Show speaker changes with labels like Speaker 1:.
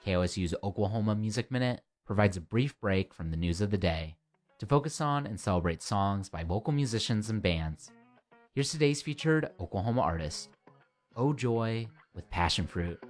Speaker 1: KOSU's Oklahoma Music Minute provides a brief break from the news of the day to focus on and celebrate songs by local musicians and bands. Here's today's featured Oklahoma artist, Oh Joy with Passion Fruit.